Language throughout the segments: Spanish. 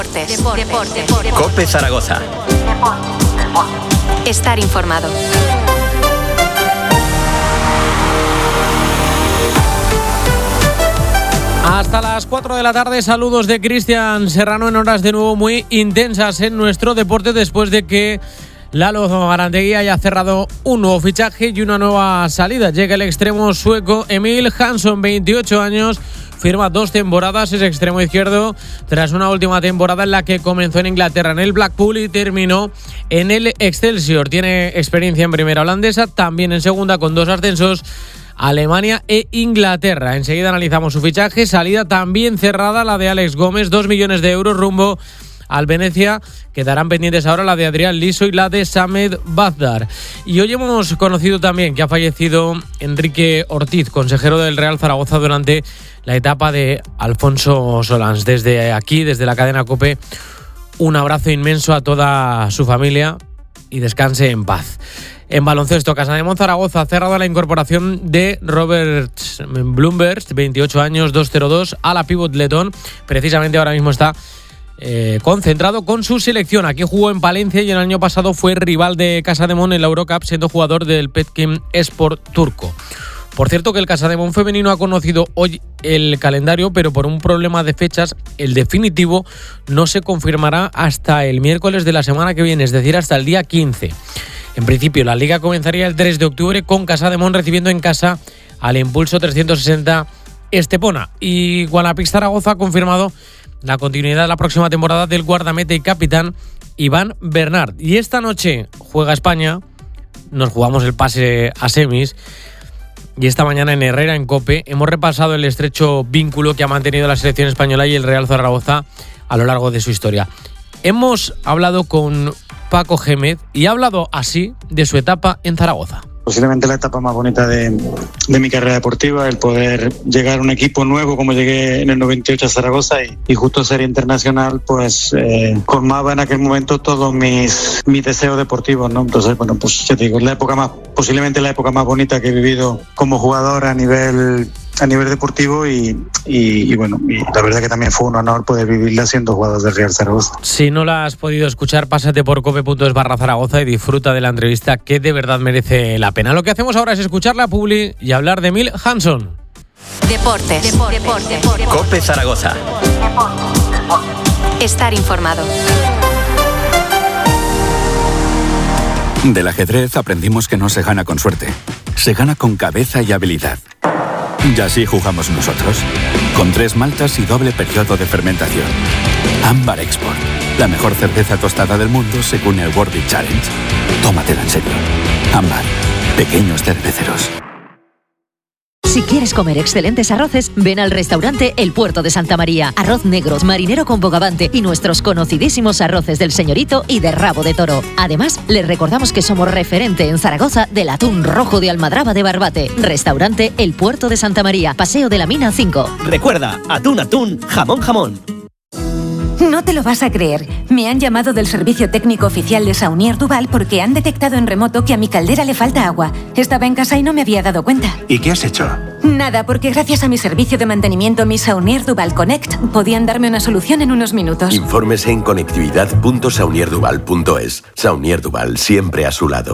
Deportes. COPE Zaragoza. Estar informado. Hasta las 4 de la tarde, saludos de Cristian Serrano en horas de nuevo muy intensas en nuestro deporte después de que Lalo Arantegui haya cerrado un nuevo fichaje y una nueva salida. Llega el extremo sueco Emil Hansson, 28 años, firma 2 temporadas, es extremo izquierdo tras una última temporada en la que comenzó en Inglaterra en el Blackpool y terminó en el Excelsior. Tiene experiencia en primera holandesa, también en segunda con 2 ascensos, Alemania e Inglaterra. Enseguida analizamos su fichaje. Salida también cerrada la de Alex Gómez, 2 millones de euros rumbo al Venecia. Quedarán pendientes ahora la de Adrián Liso y la de Samed Bazdar. Y hoy hemos conocido también que ha fallecido Enrique Ortiz, consejero del Real Zaragoza durante la etapa de Alfonso Solans. Desde aquí, desde la cadena COPE, un abrazo inmenso a toda su familia y descanse en paz. En baloncesto, Casademón Zaragoza ha cerrado la incorporación de Robert Bloomberg, 28 años, 2-0-2, a la pívot letón. Precisamente ahora mismo está concentrado con su selección. Aquí jugó en Palencia y el año pasado fue rival de Casademón en la Eurocup, siendo jugador del Petkim Sport turco. Por cierto que el Casademón femenino ha conocido hoy el calendario, pero por un problema de fechas, el definitivo no se confirmará hasta el miércoles de la semana que viene, es decir, hasta el día 15. En principio, la liga comenzaría el 3 de octubre con Casademón recibiendo en casa al Impulso 360 Estepona. Y Guadalajara Zaragoza ha confirmado la continuidad de la próxima temporada del guardameta y capitán Iván Bernard. Y esta noche juega España, nos jugamos el pase a semis. Y esta mañana en Herrera, en COPE, hemos repasado el estrecho vínculo que ha mantenido la selección española y el Real Zaragoza a lo largo de su historia. Hemos hablado con Paco Gémez y ha hablado así de su etapa en Zaragoza. Posiblemente la etapa más bonita de mi carrera deportiva, el poder llegar a un equipo nuevo como llegué en el 98 a Zaragoza y justo ser internacional, pues colmaba en aquel momento todos mis deseos deportivos, ¿no? Entonces, bueno, pues ya te digo, posiblemente la época más bonita que he vivido como jugador a nivel deportivo y bueno, y la verdad que también fue un honor poder vivirla siendo jugador del Real Zaragoza. Si no la has podido escuchar, pásate por cope.es/Zaragoza y disfruta de la entrevista que de verdad merece la pena. Lo que hacemos ahora es escuchar la publi y hablar de Emil Hansson. Deportes. COPE Zaragoza. Estar informado. Del ajedrez aprendimos que no se gana con suerte, se gana con cabeza y habilidad. Y así jugamos nosotros, con 3 maltas y doble periodo de fermentación. Ámbar Export, la mejor cerveza tostada del mundo según el World Beer Challenge. Tómatela en serio. Ámbar, pequeños cerveceros. Si quieres comer excelentes arroces, ven al restaurante El Puerto de Santa María. Arroz negro, marinero con bogavante y nuestros conocidísimos arroces del Señorito y de rabo de toro. Además, les recordamos que somos referente en Zaragoza del atún rojo de almadraba de Barbate. Restaurante El Puerto de Santa María, Paseo de la Mina 5. Recuerda, atún, jamón. No te lo vas a creer. Me han llamado del servicio técnico oficial de Saunier Duval porque han detectado en remoto que a mi caldera le falta agua. Estaba en casa y no me había dado cuenta. ¿Y qué has hecho? Nada, porque gracias a mi servicio de mantenimiento, mi Saunier Duval Connect, podían darme una solución en unos minutos. Infórmese en conectividad.saunierduval.es. Saunier Duval, siempre a su lado.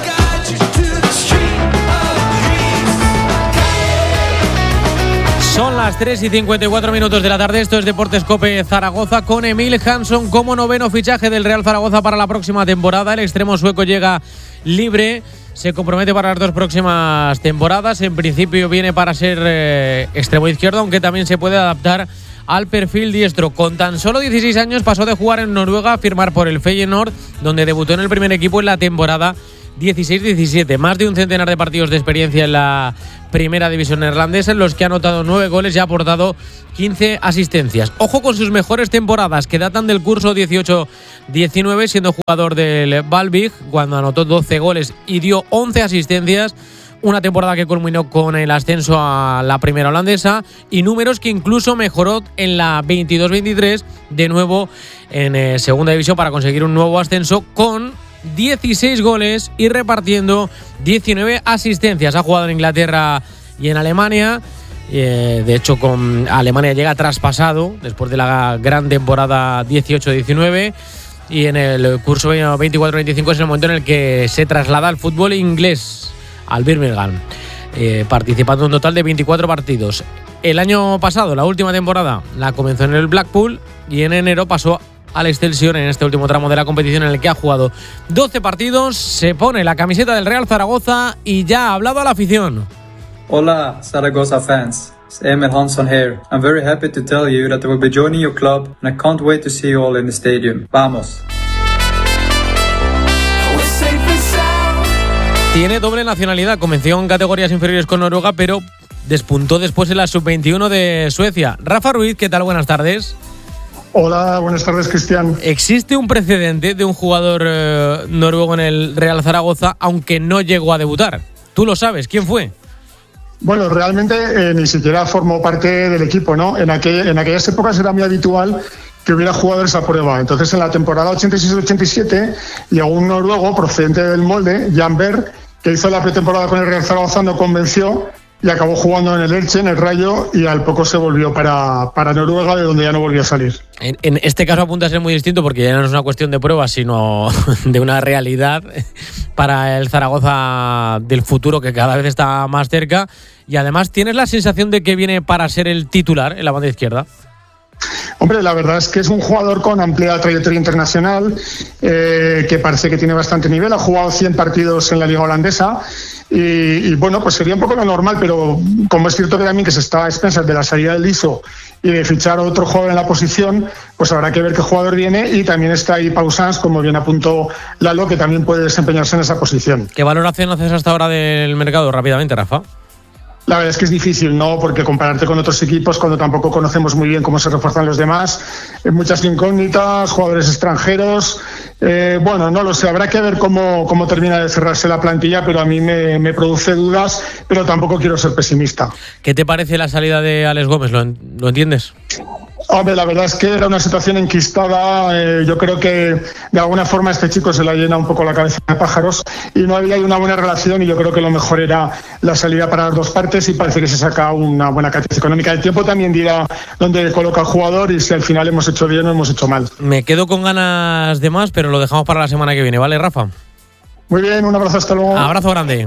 Son las 3:54 de la tarde. Esto es Deportes COPE Zaragoza con Emil Hansson como noveno fichaje del Real Zaragoza para la próxima temporada. El extremo sueco llega libre, se compromete para las 2 próximas temporadas. En principio viene para ser extremo izquierdo, aunque también se puede adaptar al perfil diestro. Con tan solo 16 años pasó de jugar en Noruega a firmar por el Feyenoord, donde debutó en el primer equipo en la temporada 16-17, más de un centenar de partidos de experiencia en la primera división neerlandesa, en los que ha anotado 9 goles y ha aportado 15 asistencias. Ojo con sus mejores temporadas, que datan del curso 18-19, siendo jugador del Valvik, cuando anotó 12 goles y dio 11 asistencias. Una temporada que culminó con el ascenso a la primera holandesa y números que incluso mejoró en la 22-23, de nuevo en segunda división, para conseguir un nuevo ascenso con 16 goles y repartiendo 19 asistencias. Ha jugado en Inglaterra y en Alemania. De hecho, con Alemania llega traspasado después de la gran temporada 18-19 y en el curso 24-25 es el momento en el que se traslada al fútbol inglés, al Birmingham, participando en un total de 24 partidos. El año pasado, la última temporada, la comenzó en el Blackpool y en enero pasó al Excelsior en este último tramo de la competición en el que ha jugado 12 partidos, se pone la camiseta del Real Zaragoza y ya ha hablado a la afición. Hola, Zaragoza fans. It's Emil Hansson here. I'm very happy to tell you that I will be joining your club and I can't wait to see you all in the stadium. Vamos. Tiene doble nacionalidad, comenzó en categorías inferiores con Noruega, pero despuntó después en la sub-21 de Suecia. Rafa Ruiz, ¿qué tal? Buenas tardes. Hola, buenas tardes, Cristian. ¿Existe un precedente de un jugador noruego en el Real Zaragoza, aunque no llegó a debutar? ¿Tú lo sabes? ¿Quién fue? Bueno, realmente ni siquiera formó parte del equipo, ¿no? En aquellas épocas era muy habitual que hubiera jugadores a prueba. Entonces, en la temporada 86-87 llegó un noruego procedente del Molde, Jan Berg, que hizo la pretemporada con el Real Zaragoza, no convenció y acabó jugando en el Elche, en el Rayo, y al poco se volvió para Noruega, de donde ya no volvió a salir. En este caso apunta a ser muy distinto porque ya no es una cuestión de pruebas, sino de una realidad para el Zaragoza del futuro, que cada vez está más cerca. Y además, ¿tienes la sensación de que viene para ser el titular en la banda izquierda? Hombre, la verdad es que es un jugador con amplia trayectoria internacional, que parece que tiene bastante nivel. Ha jugado 100 partidos en la liga holandesa y bueno, pues sería un poco lo normal, pero como es cierto que también que se está a expensas de la salida del Liso y de fichar a otro jugador en la posición, pues habrá que ver qué jugador viene. Y también está ahí Pausans, como bien apuntó Lalo, que también puede desempeñarse en esa posición. ¿Qué valoración haces hasta ahora del mercado rápidamente, Rafa? La verdad es que es difícil, ¿no? Porque compararte con otros equipos cuando tampoco conocemos muy bien cómo se refuerzan los demás, muchas incógnitas, jugadores extranjeros. Bueno, no lo sé, habrá que ver cómo termina de cerrarse la plantilla, pero a mí me produce dudas, pero tampoco quiero ser pesimista. ¿Qué te parece la salida de Alex Gómez? ¿Lo entiendes? Hombre, la verdad es que era una situación enquistada. Yo creo que de alguna forma este chico se le llena un poco la cabeza de pájaros y no había una buena relación, y yo creo que lo mejor era la salida para las dos partes, y parece que se saca una buena cantidad económica. El tiempo también dirá dónde coloca el jugador y si al final hemos hecho bien o hemos hecho mal. Me quedo con ganas de más, pero lo dejamos para la semana que viene, ¿vale, Rafa? Muy bien, un abrazo, hasta luego. Abrazo grande.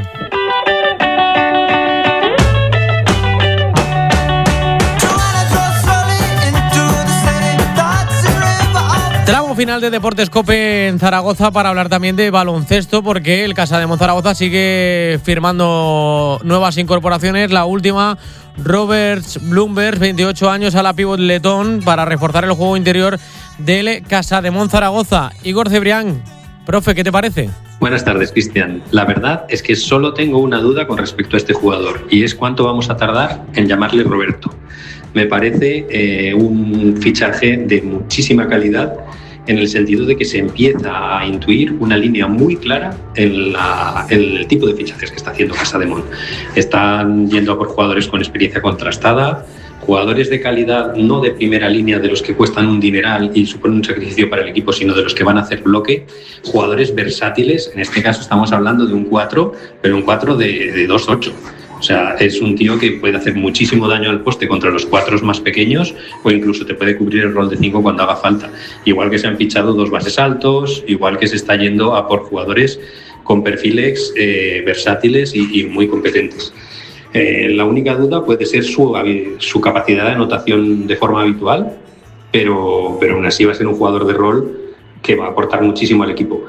Tramo final de Deportes COPE en Zaragoza para hablar también de baloncesto, porque el Casademón Zaragoza sigue firmando nuevas incorporaciones. La última, Roberts Bloomberg, 28 años, a la pívot letón, para reforzar el juego interior del Casademón Zaragoza. Igor Cebrián, profe, ¿qué te parece? Buenas tardes, Cristian. La verdad es que solo tengo una duda con respecto a este jugador, y es cuánto vamos a tardar en llamarle Roberto. Me parece un fichaje de muchísima calidad, en el sentido de que se empieza a intuir una línea muy clara en el tipo de fichajes que está haciendo Casademón. Están yendo a por jugadores con experiencia contrastada, jugadores de calidad no de primera línea, de los que cuestan un dineral y suponen un sacrificio para el equipo, sino de los que van a hacer bloque, jugadores versátiles. En este caso estamos hablando de un 4, pero un 4 de 2-8. O sea, es un tío que puede hacer muchísimo daño al poste contra los 4 más pequeños, o incluso te puede cubrir el rol de 5 cuando haga falta. Igual que se han fichado 2 bases altos, igual que se está yendo a por jugadores con perfiles versátiles y muy competentes. La única duda puede ser su capacidad de anotación de forma habitual, pero aún así va a ser un jugador de rol que va a aportar muchísimo al equipo.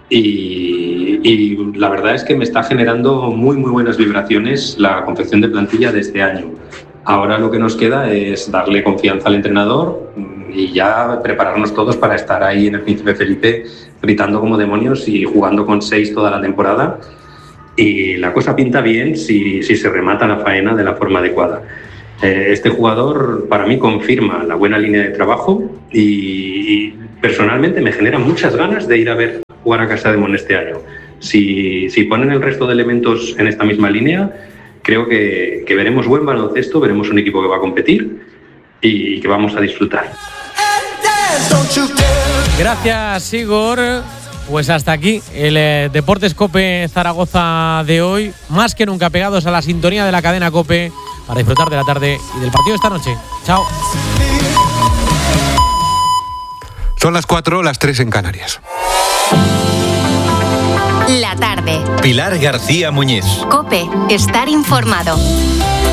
Y la verdad es que me está generando muy buenas vibraciones la confección de plantilla de este año. Ahora lo que nos queda es darle confianza al entrenador y ya prepararnos todos para estar ahí en el Príncipe Felipe gritando como demonios y jugando con 6 toda la temporada. Y la cosa pinta bien si se remata la faena de la forma adecuada. Este jugador para mí confirma la buena línea de trabajo y personalmente me genera muchas ganas de ir a ver jugar a Casademón este año. Si ponen el resto de elementos en esta misma línea, creo que veremos buen baloncesto, veremos un equipo que va a competir y que vamos a disfrutar. Gracias, Igor. Pues hasta aquí el Deportes COPE Zaragoza de hoy, más que nunca pegados a la sintonía de la cadena COPE, para disfrutar de la tarde y del partido esta noche. Chao. Son las 4, las 3 en Canarias. La tarde. Pilar García Muñiz. COPE. Estar informado.